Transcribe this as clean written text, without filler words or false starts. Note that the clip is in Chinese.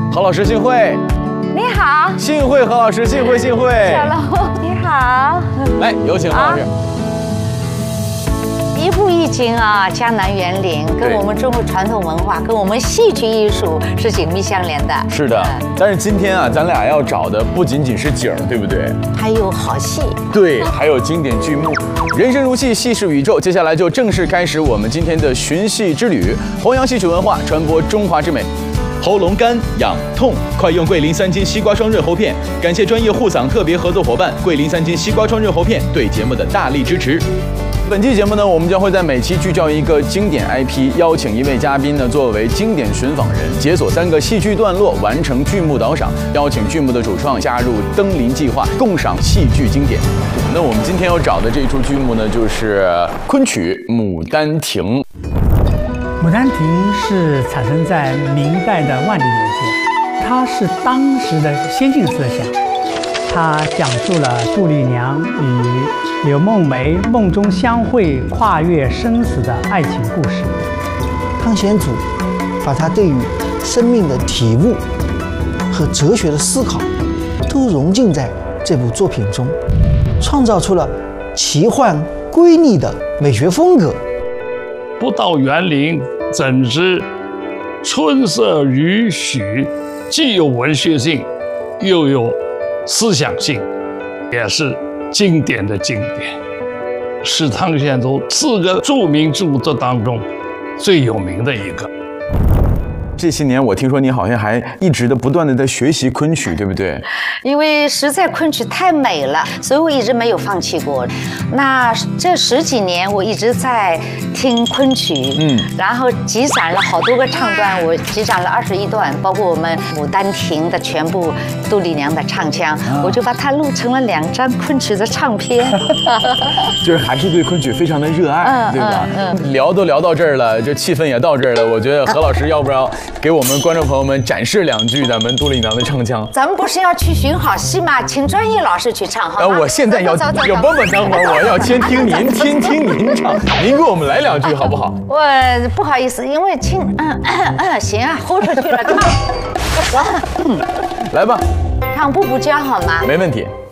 何老师，幸会。 你好， 幸会，何老师，幸会，幸会。 小龙，你好。 来，有请何老师。 一步一景啊，江南园林跟我们中国传统文化，跟我们戏剧艺术是紧密相连的。 是的，但是今天啊，咱俩要找的不仅仅是景，对不对？ 还有好戏。 对，还有经典剧目。人生如戏，戏是宇宙。接下来就正式开始我们今天的寻戏之旅，弘扬戏曲文化，传播中华之美。喉咙干痒痛，快用桂林3金西瓜霜润喉片。感谢专业护嗓特别合作伙伴桂林3金西瓜霜润喉片对节目的大力支持。本期节目呢，我们将会在每期聚焦一个经典 IP， 邀请一位嘉宾呢作为经典寻访人，解锁3个戏剧段落，完成剧目导赏，邀请剧目的主创加入登临计划，共赏戏剧经典。那我们今天要找的这一出剧目呢，就是昆曲《牡丹亭》。 《牡丹亭》是产生在明代的万历年间，它是当时的先进思想。它讲述了杜丽娘与柳梦梅梦中相会、跨越生死的爱情故事。 汤显祖把他对于生命的体悟和哲学的思考都融进在这部作品中，创造出了奇幻瑰丽的美学风格。 不到园林，怎知春色如许，既有文学性，又有思想性，也是经典的经典，是汤显祖4个著名著作当中最有名的一个。 这些年我听说你好像还一直不断的在学习昆曲，对不对？ 因为实在昆曲太美了，所以我一直没有放弃过。那这10几年我一直在听昆曲，然后集攒了好多个唱段，我集攒了21段，包括我们《牡丹亭》的全部杜丽娘的唱腔，我就把它录成了2张昆曲的唱片。 就是还是对昆曲非常的热爱，对吧？聊都聊到这儿了，这气氛也到这儿了，我觉得何老师要不要给我们观众朋友们展示2句咱们杜丽娘的唱腔？ 咱们不是要去寻好戏吗？请专业老师去唱好吗？ 我现在要不，等会儿我要先听您唱，您给我们来2句好不好？ 我不好意思，因为行啊，豁出去了，唱。 来吧， 唱步步娇好吗？ 没问题。